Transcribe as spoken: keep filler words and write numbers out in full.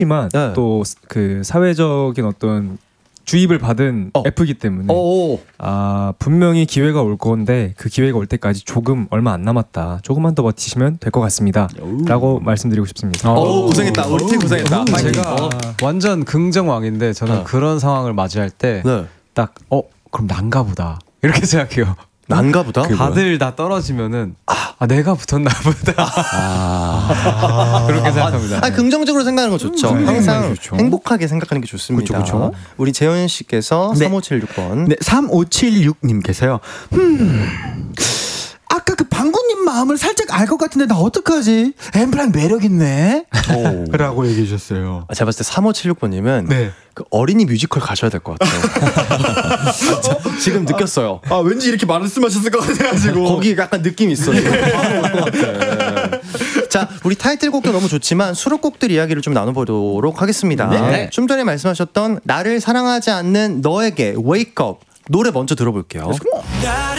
하지만 네. 또 그 사회적인 어떤 주입을 받은 어. F이기 때문에 오. 아 분명히 기회가 올 건데 그 기회가 올 때까지 조금 얼마 안 남았다. 조금만 더 버티시면 될 것 같습니다. 라고 말씀드리고 싶습니다. 오, 고생했다. 우리 팀 고생했다. 제가 어. 완전 긍정왕인데 저는 어. 그런 상황을 맞이할 때 네. 딱 어 그럼 난가 보다 이렇게 생각해요. 난가 보다. 다들 다 떨어지면은 아 내가 붙었나 보다. 아. 그렇게 생각합니다. 아, 긍정적으로 생각하는 거 좋죠. 음, 항상 좋죠. 행복하게 생각하는 게 좋습니다. 그쵸, 그쵸. 우리 재현 씨께서 네. 삼오칠육 번. 네, 삼오칠육님께서요. 음, 아까 그 방구님 마음을 살짝 알 것 같은데 나 어떡하지? 엠플란 매력 있네. 라고 얘기해 주셨어요. 아, 제가 봤을 때 삼오칠육 번님은 네. 그 어린이 뮤지컬 가셔야 될 것 같아요. 진짜 지금 느꼈어요. 아, 왠지 이렇게 말씀하셨을 것 같아가지고. 거기 약간 느낌이 있어. 바로 올 것 같아. 자, 우리 타이틀곡도 너무 좋지만 수록곡들 이야기를 좀 나눠보도록 하겠습니다. 네. 좀 전에 말씀하셨던 나를 사랑하지 않는 너에게 Wake Up 노래 먼저 들어볼게요. 나를